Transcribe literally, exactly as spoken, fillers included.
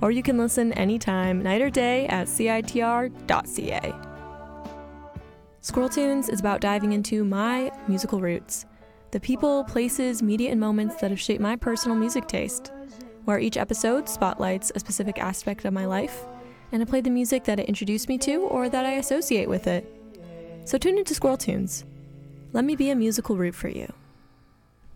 or you can listen anytime, night or day, at C I T R dot C A. Squirrel Tunes is about diving into my musical roots, the people, places, media, and moments that have shaped my personal music taste, where each episode spotlights a specific aspect of my life, and I play the music that it introduced me to or that I associate with it. So tune into Squirrel Tunes. Let me be a musical root for you.